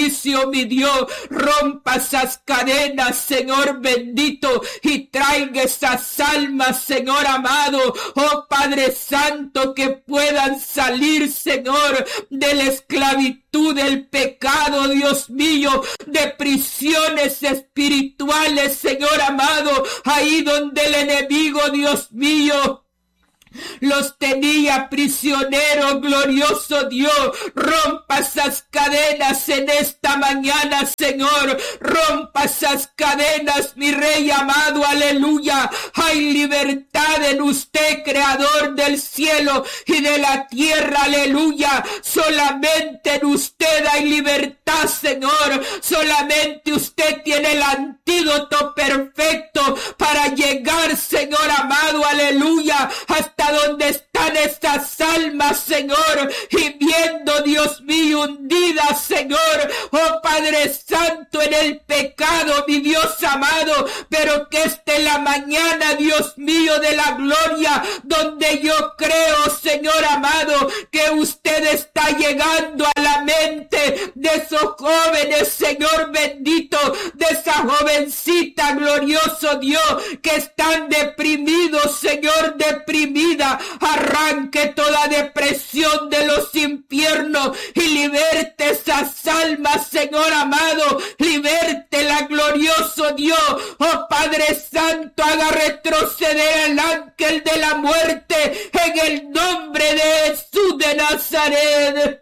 juicio, mi Dios. Rompa esas cadenas, Señor bendito, y traiga esas almas, Señor amado, oh Padre Santo, que puedan salir, Señor, de la esclavitud del pecado, Dios mío, de prisiones espirituales, Señor amado, ahí donde el enemigo, Dios mío, los tenía prisioneros, glorioso Dios. Rompa esas cadenas en esta mañana, Señor. Rompa esas cadenas, mi Rey amado, aleluya. Hay libertad en usted, creador del cielo y de la tierra, aleluya. Solamente en usted hay libertad, Señor. Solamente usted tiene el antídoto perfecto para llegar, Señor amado, aleluya, hasta donde están estas almas, Señor, y viendo, Dios mío, hundidas, Señor, oh Padre Santo, en el pecado, mi Dios amado, pero que esta es la mañana, Dios mío, de la gloria, donde yo creo, Señor amado, que usted está llegando a la mente de esos jóvenes, Señor bendito, de esa jovencita, glorioso Dios, que están deprimidos, Señor, deprimida. Arranque toda depresión de los infiernos y liberte esas almas, Señor amado. Libértela, glorioso Dios. Oh Padre Santo, haga retroceder al ángel de la muerte en el nombre de Jesús de Nazaret.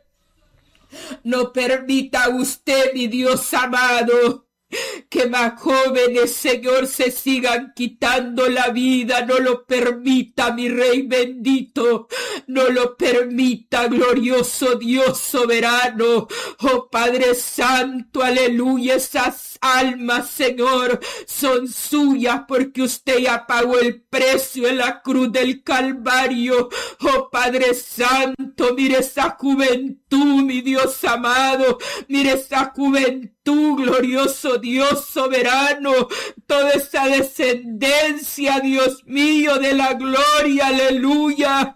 No permita usted, mi Dios amado, que más jóvenes, Señor, se sigan quitando la vida. No lo permita, mi Rey bendito. No lo permita, glorioso Dios soberano. Oh Padre Santo, aleluya. Esas almas, Señor, son suyas porque usted ya pagó el precio en la cruz del Calvario. Oh Padre Santo, mire esa juventud, mi Dios amado. Mire esa juventud, glorioso Dios soberano, toda esa descendencia, Dios mío, de la gloria, aleluya.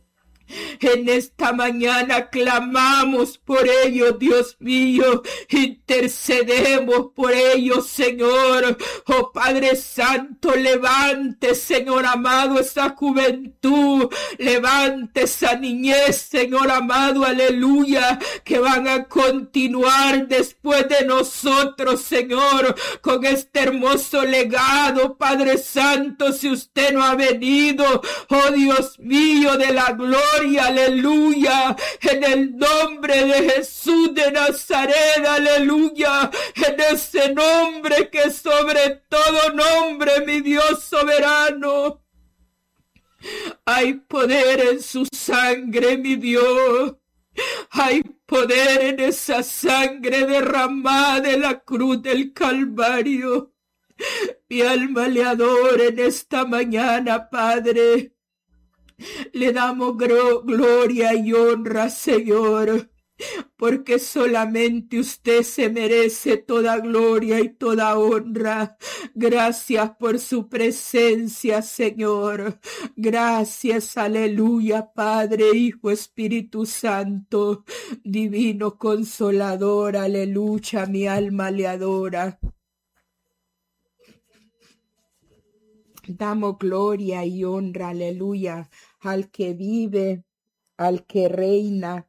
En esta mañana clamamos por ellos, Dios mío, intercedemos por ellos, Señor. Oh Padre Santo, levante, Señor amado, esa juventud, levante esa niñez, Señor amado, aleluya, que van a continuar después de nosotros, Señor, con este hermoso legado, Padre Santo. Si usted no ha venido, oh Dios mío, de la gloria, aleluya, en el nombre de Jesús de Nazaret, aleluya, en ese nombre que sobre todo nombre, mi Dios soberano. Hay poder en su sangre, mi Dios. Hay poder en esa sangre derramada de la cruz del Calvario. Mi alma le adora en esta mañana, Padre. Le damos gloria y honra, Señor, porque solamente usted se merece toda gloria y toda honra. Gracias por su presencia, Señor. Gracias, aleluya, Padre, Hijo, Espíritu Santo, Divino Consolador, aleluya, mi alma le adora. Damos gloria y honra, aleluya, al que vive, al que reina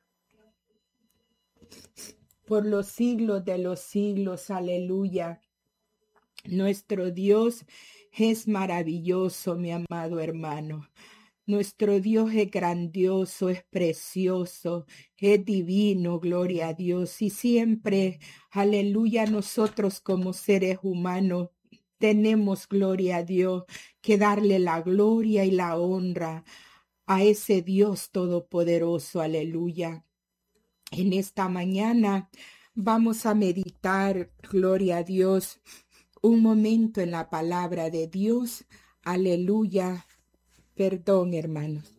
por los siglos de los siglos, aleluya. Nuestro Dios es maravilloso, mi amado hermano. Nuestro Dios es grandioso, es precioso, es divino, gloria a Dios. Y siempre, aleluya, nosotros como seres humanos, tenemos, gloria a Dios, que darle la gloria y la honra a ese Dios todopoderoso, aleluya. En esta mañana vamos a meditar, gloria a Dios, un momento en la palabra de Dios, aleluya. Perdón, hermanos.